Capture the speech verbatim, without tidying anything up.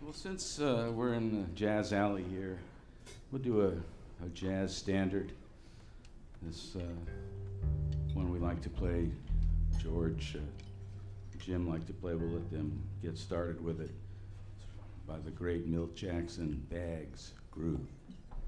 Well, since uh, we're in the Jazz Alley here, we'll do a, a jazz standard. This uh, one we like to play, George, uh, Jim like to play. We'll let them get started with it. It's by the great Milt Jackson, Bags Groove.